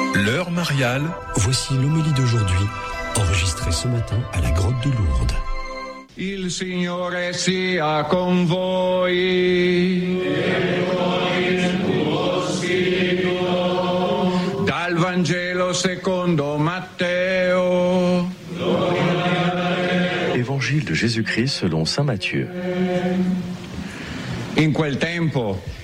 L'heure mariale, voici l'homélie d'aujourd'hui, enregistrée ce matin à la grotte de Lourdes. Il Signore sia con voi. Dal Vangelo secondo Matteo. Évangile de Jésus-Christ selon saint Matthieu. In quel tempo